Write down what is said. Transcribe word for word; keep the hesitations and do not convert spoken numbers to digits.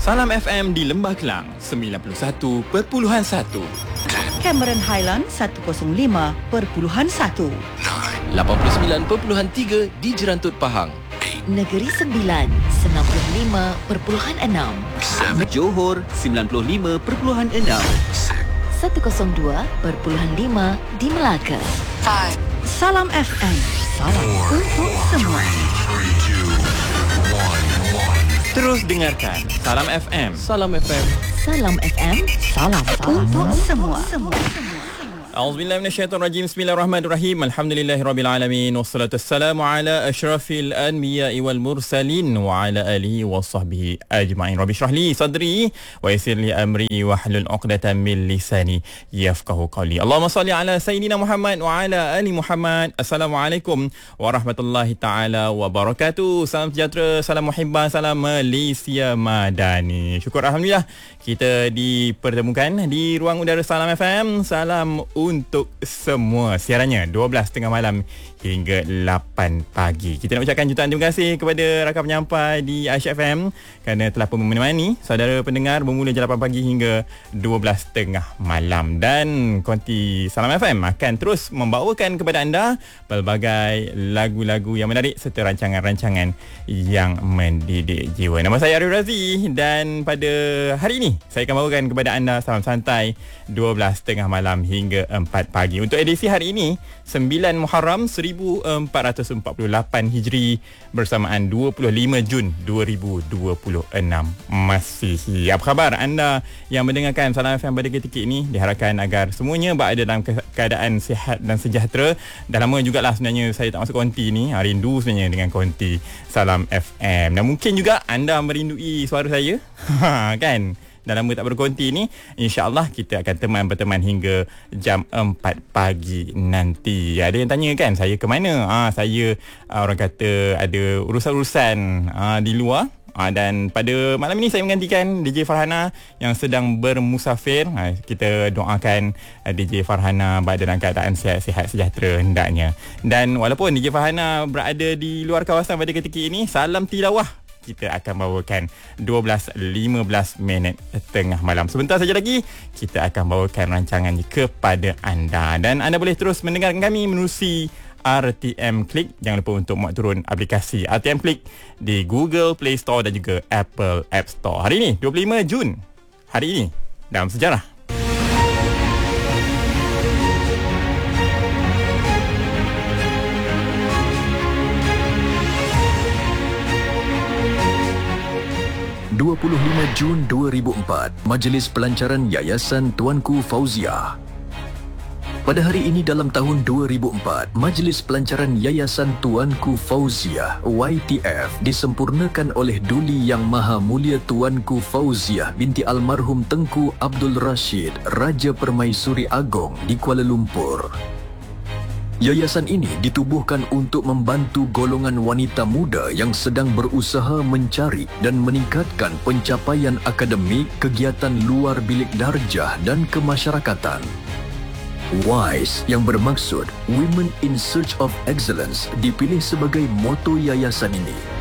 Salam F M di Lembah Kelang sembilan puluh satu perpuluhan satu. Cameron Highland seratus lima perpuluhan satu. lapan puluh sembilan perpuluhan tiga di Jerantut Pahang. Negeri Sembilan sembilan puluh lima perpuluhan enam. Johor sembilan puluh lima perpuluhan enam. seratus dua perpuluhan lima di Melaka. Salam F M. Salam untuk semua. Terus dengarkan Salam F M. Salam F M. Salam F M. Salam untuk semua. A'udzubillahi minasyaitonirrajim. Bismillahirrahmanirrahim. Alhamdulillahirabbil alamin wassalatu wassalamu ala asyrafil anbiya'i wal mursalin wa ala alihi washabbihi ajma'in. Rabbi shrah li sadri wa yassir li amri wahlul 'uqdatam min lisani yafqahu qawli. Allahumma shalli ala sayyidina Muhammad wa ala ali Muhammad. Assalamualaikum warahmatullahi taala wabarakatuh. Salam sejahtera, salam muhibbah, salam Malaysia Madani. Syukur alhamdulillah kita dipertemukan di ruang udara Salam F M. Salam untuk semua. Siarannya dua belas tengah malam hingga lapan pagi. Kita nak ucapkan jutaan terima kasih kepada rakan penyampai di Aisyah F M kerana telah pun menemani saudara pendengar bermula jam lapan pagi hingga dua belas tengah malam. Dan konti Salam F M akan terus membawakan kepada anda pelbagai lagu-lagu yang menarik serta rancangan-rancangan yang mendidik jiwa. Nama saya Arif Razi dan pada hari ini saya akan bawakan kepada anda Salam Santai dua belas tengah malam hingga empat pagi. Untuk edisi hari ini sembilan Muharram seribu empat ratus empat puluh lapan Hijri bersamaan dua puluh lima Jun dua ribu dua puluh enam Masihi. Apa khabar anda yang mendengarkan Salam F M pada ketika ini? Diharapkan agar semuanya berada dalam keadaan sihat dan sejahtera. Dah lama jugalah sebenarnya saya tak masuk konti ni. Rindu sebenarnya dengan konti Salam F M. Dan mungkin juga anda merindui suara saya. Kan? Dah lama tak berkonti ni. InsyaAllah kita akan teman berteman hingga jam empat pagi nanti. Ada yang tanya kan saya ke mana? Ah, saya ah, orang kata ada urusan-urusan ah, di luar. Ah, dan pada malam ini saya menggantikan D J Farhana yang sedang bermusafir. Ah, kita doakan ah, D J Farhana berada dalam keadaan sihat-sihat sejahtera hendaknya. Dan walaupun D J Farhana berada di luar kawasan pada ketika ini, salam tilawah kita akan bawakan dua belas lima belas minit tengah malam. Sebentar saja lagi kita akan bawakan rancangan kepada anda. Dan anda boleh terus mendengarkan kami menerusi R T M Click. Jangan lupa untuk muat turun aplikasi R T M Click di Google Play Store dan juga Apple App Store. Hari ini dua puluh lima Jun. Hari ini dalam sejarah. dua puluh lima Jun dua ribu empat, Majlis Pelancaran Yayasan Tuanku Fauziah. Pada hari ini dalam tahun dua ribu empat, Majlis Pelancaran Yayasan Tuanku Fauziah Y T F disempurnakan oleh Duli Yang Maha Mulia Tuanku Fauziah binti almarhum Tengku Abdul Rashid, Raja Permaisuri Agong di Kuala Lumpur. Yayasan ini ditubuhkan untuk membantu golongan wanita muda yang sedang berusaha mencari dan meningkatkan pencapaian akademik, kegiatan luar bilik darjah dan kemasyarakatan. WISE yang bermaksud Women in Search of Excellence dipilih sebagai moto yayasan ini.